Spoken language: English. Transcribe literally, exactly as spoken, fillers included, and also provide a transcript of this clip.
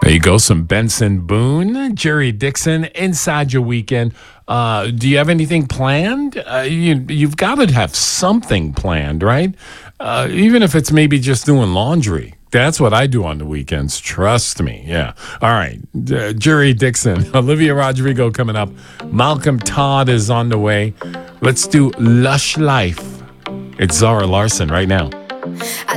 There you go. Some Benson Boone, Jerry Dixon, inside your weekend. Uh, do you have anything planned? Uh, you, you've got to have something planned, right? Uh, even if it's maybe just doing laundry. That's what I do on the weekends. Trust me. Yeah. All right. Uh, Jerry Dixon, Olivia Rodrigo coming up. Malcolm Todd is on the way. Let's do Lush Life. It's Zara Larson right now.